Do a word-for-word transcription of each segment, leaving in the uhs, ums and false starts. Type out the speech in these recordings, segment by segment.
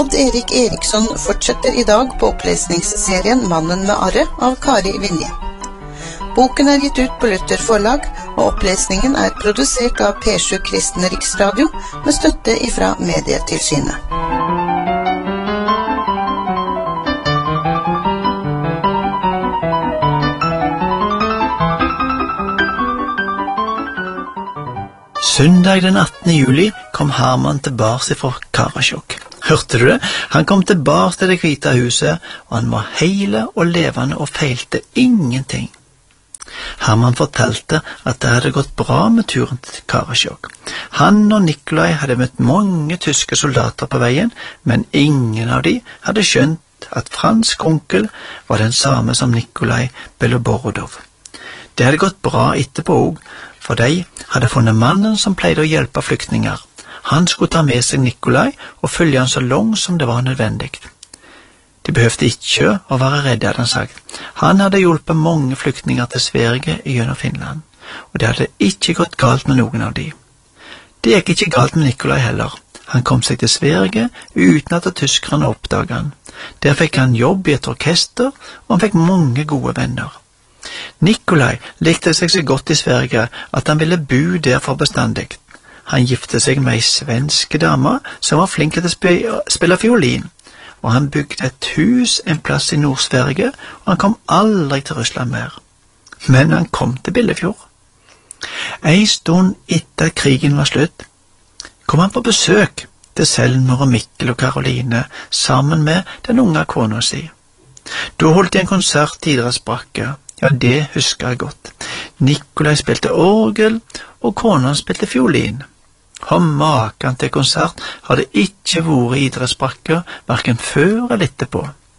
Odd Erik Eriksson fortsetter i dag på opplesningsserien Mannen med arre av Kari Vinje. Boken er gitt ut på Luther forlag, og opplesningen er produsert av P sju Kristen Riksradio med støtte ifra Medietilsynet. Søndag den attende juli kom Herman tilbake fra Karasjok. Hørte du det? Han kom tilbake til det hvite huset, og han var hele og levende og feilte ingenting. Herman fortalte at det hadde gått bra med turen til Karasjok. Han og Nikolai hadde møtt mange tyske soldater på veien, men ingen av de hadde skjønt at fransk onkel var den samme som Nikolai Beloborodov. Det hadde gått bra etterpå også, for de hadde funnet mannen som pleide å hjelpe flyktninger. Han skulle ta med seg Nikolai og følge han så langt som det var nødvendig. De behøvde ikke å være redde, hadde han sagt. Han hadde hjulpet mange flyktninger til Sverige gjennom Finland, og det hadde ikke gått galt med noen av de. Det gikk ikke galt med Nikolai heller. Han kom seg til Sverige uten at tyskerne oppdaget han. Der fikk han jobb i et orkester, og han fikk mange gode venner. Nikolai likte seg så godt i Sverige at han ville bo der for bestandig. Han gifte seg med ei svenske dame som var flink til å spille, spille fiolin, og han bygde et hus en plass i Nord-Sverige, og han kom aldri til Russland mer. Men han kom til Billefjord. En stund etter at krigen var slutt, kom han på besøk til Selmer og Mikkel og Karoline sammen med den unge kona si. Da holdt de en konsert i idrettsbrakke. Ja, det husker jeg godt. Nikolai spilte orgel, og konen spilte fiolin. Og maken til konsert hadde ikke vært i idrettsbrakker, hverken før eller etterpå.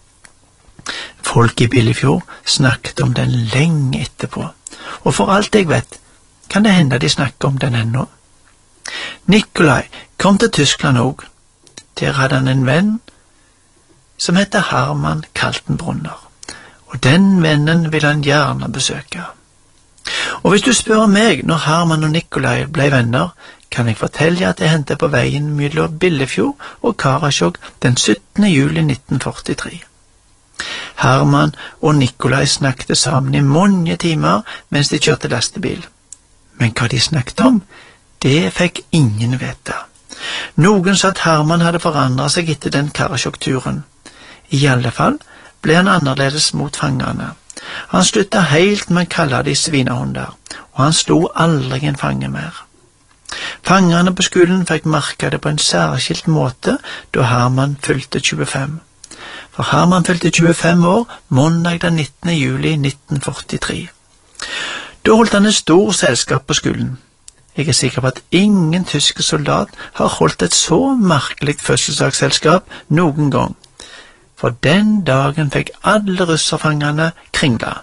Folk i Billefjord snakket om den lenge etterpå, og for alt jeg vet, kan det hende de snakker om den ennå. Nikolai kom til Tyskland også. Der hadde han en venn som heter Herman Kaltenbrunner. Og den vennen vil han gjerne besøke. Og hvis du spør meg når Herman og Nikolai ble venner, kan jeg fortelle at det hendte på veien mellom Billefjord og Karasjok den syttende juli nitten førtitre. Herman og Nikolai snakket sammen i mange timer mens de kjørte lastebil. Men hva de snakket om, det fikk ingen vite. Noen sa at Herman hadde forandret seg etter den Karasjok-turen. I alle fall ble han annerledes mot fangene. Han sluttet helt med å kalle de svinehunder, og han slo aldri en fange mer. Fangene på skolen fikk merke det på en særskilt måte da Herman fylte tjuefem. For Herman fylte tjuefem år mandag den nittende juli nitten førtitre. Da holdt han et stort selskap på skolen. Jeg er sikker på at ingen tyske soldat har holdt et så merkelig fødselsdagsselskap noen gang. For den dagen fikk alle russerfangene kringla.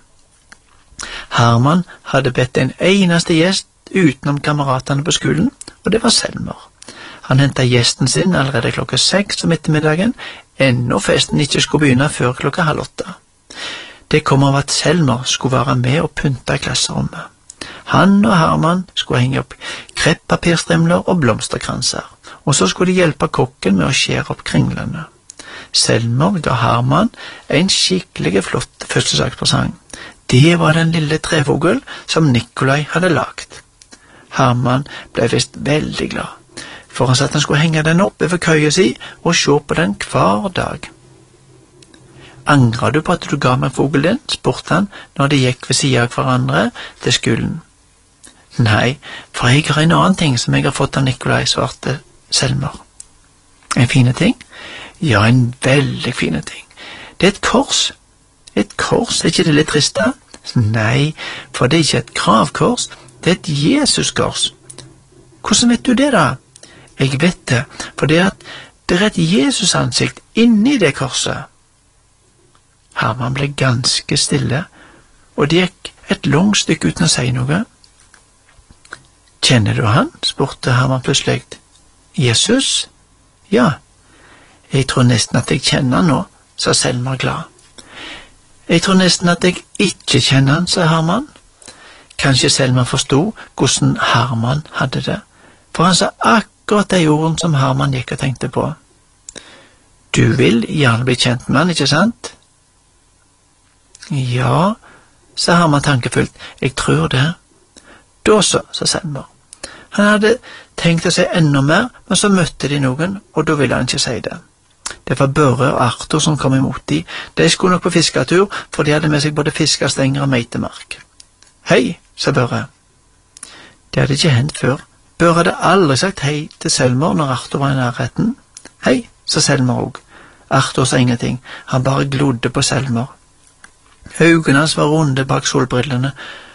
Herman hadde bedt en eneste gjest utenom kameratene på skolen, og det var Selmer. Han hentet gjesten sin allerede klokka seks om ettermiddagen, ennå festen ikke skulle begynne før klokka halv åtte. Det kom av at Selmer skulle være med og pynte klasserommet. Han og Herman skulle henge opp kreppapirstrimler og blomsterkranser, og så skulle de hjelpe kokken med å skjære opp kringlene. Selmer ga Herman en skikkelig flott fødselsdagspresang. Det var den lille trefugl som Nikolai hadde lagt. Herman ble vist veldig glad, for han sa at han skulle henge den opp over køya si og se på den hver dag. Angrer du på at du ga meg fuglen din, spurte han når de gikk ved siden av hverandre til skolen. Nei, for jeg har en annen ting som jeg har fått av Nikolai, svarte Selmer. En fine ting? Ja, en veldig fine ting. Det er et kors. Et kors, er ikke det litt trist da? Nei, for det er ikke et gravkors, det er et Jesuskors. Hvordan vet du det da? Jeg vet det, for det er, at det er et Jesusansikt inni det korset. Herman ble ganske stille, og det gikk et langt stykke uten å si noe. Kjenner du han? Spurte Herman plutselig. Jesus? Ja. Jeg tror nesten at jeg kjenner han nå, sa Selmer glad. Jeg tror nesten at jeg ikke kjenner han, sa Herman. Kanskje Selmer forstod hvordan Herman hadde det, for han sa akkurat de ordene som Herman gikk og tenkte på. Du vil gjerne bli kjent med han, ikke sant? Ja, sa Herman tankefullt, jeg tror det. Da så, sa Selmer. Han hadde tenkt å si enda mer, men så møtte de noen, og da ville han ikke si det. Det var Børre og Arthur som kom imot de. De skulle nok på fisketur, for de hadde med seg både fiskestenger og meitemark. Hei, sa Børre. Det hadde ikke hendt før. Børre hadde aldri sagt hei til Selmer når Arthur var i nærheten. Hei, sa Selmer òg. Arthur sa ingenting, han bare glodde på Selmer. Øynene hans var runde bak solbrillene,